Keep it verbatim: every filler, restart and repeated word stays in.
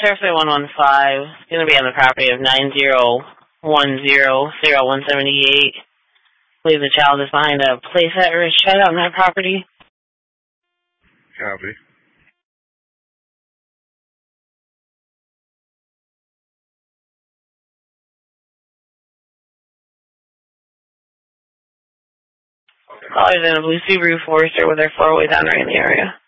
Sarasota one one five. It's going to be on the property of nine zero one zero zero one seven eight. I believe the child is behind a playset or a shed on that property. Copy. Callers in a blue Subaru Forester with their four-way down right in the area.